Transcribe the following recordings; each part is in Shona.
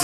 anzi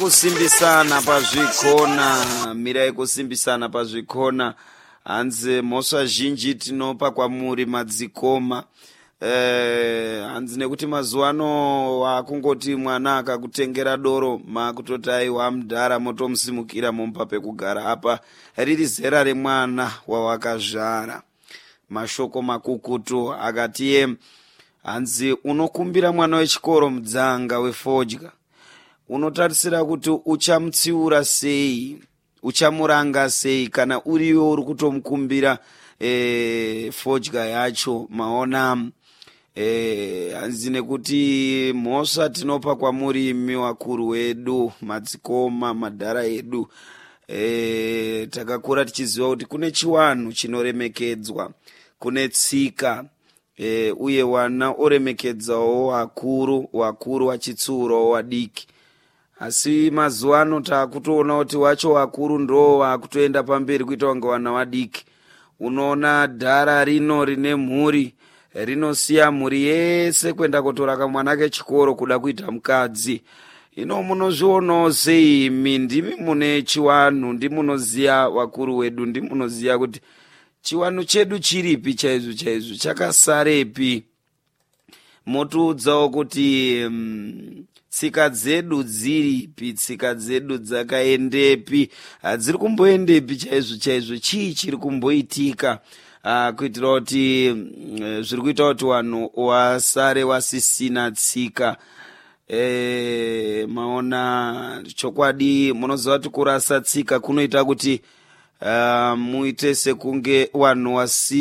mirai kusimbisana pazvikona hanzi mhosva zhinji tinopa kwamuri madzikoma. Hanzi nekuti mazuva ano wakungoti mwana akakutengera doro makutoti aiwa mudhara motomusimukira momupa pekugara. Apa riri zera remwana wawakazvara. Mashoko makukutu akati hanzi unokumbira mwana wechikoro mudzanga wefodya, unotarisira kuti uchamutsiura sei, uchamuranga sei kana uriwe uri kutomukumbira fodya yacho. Maona hanzi nekuti mhosva tinopa kwamuri imi wakuru wedu, madzikoma, madhara edu. Takakura tichiziva kuti kune chiwanhu chinoremekedzwa, kune tsika, uye wana oremekedzawo wakuru wachitsuurawo wadiki. Asi mazuva ano takutoona kuti wacho wakuru ndo wakutoenda pamberi kuita kunge wana wadiki. Unoona dhara rino rine mhuri rinosiya mhuri yese kwenda kutora kamwana kechikoro kuda kuita mukadzi. Ino munozvionawo sei imi? Ndimi mune chiwanhu, ndimunoziya wakuru wedu, ndimunoziya kuti chiwanhu chedu chiripi chaizvo chakasarepi. Motiudzawo kuti tsika dzedu dziripi, tsika dzedu dzakaendepi, dziri kumboendepi chaizvo, chii chiri kumboitika kuitira kuti zviri kuita kuti wanhu wasare wasisina tsika. Maona chokwadi munoziva kuti kurasa tsika kunoita kuti muite sekunge wanhu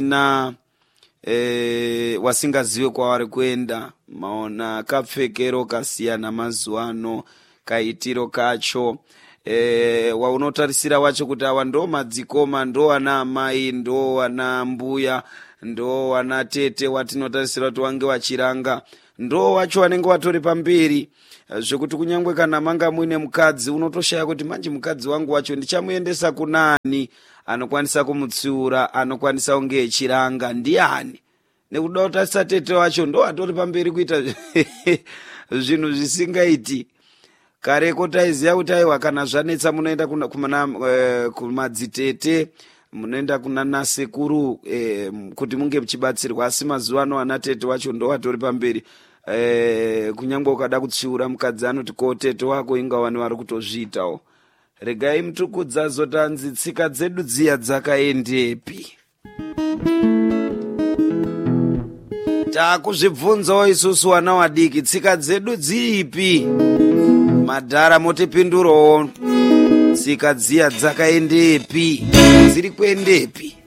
wasingazive kwavari kuenda. Maona kapfekero kasiyana mazuva ano, kaitiro kacho. Waunotarisira wacho kuti awa ndo madzikoma, ndo ana amai, ndo ana mbuya, ndo ana tete watinotarisira kuti wange wachiranga, ndo wacho wanenge watori pamberi. Zvekuti kunyangwe kana manga muine mukadzi unotoshaya kuti manje mukadzi wangu wacho ndichamuendesa kunani, anokwanisa kumutsiura, anokwanisa kunge echiranga, ndiani? Nekuda kutarisa tete wacho ndo atori pamberi kuita zvinhu zvisingaiti. Kareko taiziva kuti aiwa kana zvanetsa munoenda kumadzitete, munoenda kuna nasekuru kuti munge muchibatsirwa. Asi mazuva ano ana tete wacho ndo atori pamberi. Kunyangwe ukada kutsiura mukadzi anoti ko tete wako inga wani vari kutozviitawo. Regai mutukudza zotanzi tsika dzedu dziya dzakaendepi. Takuzvibvunzawo isusu wana wadiki, tsika dzedu dziipi? Madhara motipindurawo, tsika dziya dzakaendepi, dziri kuendepi?